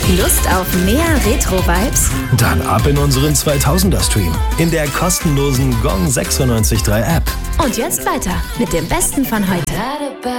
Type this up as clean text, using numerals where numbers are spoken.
Lust auf mehr Retro-Vibes? Dann ab in unseren 2000er-Stream in der kostenlosen Gong 96.3 App. Und jetzt weiter mit dem Besten von heute.